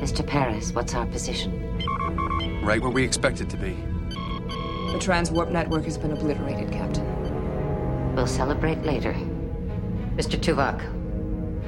Mr. Paris, what's our position? Right where we expect it to be. The transwarp network has been obliterated, Captain. We'll celebrate later. Mr. Tuvok,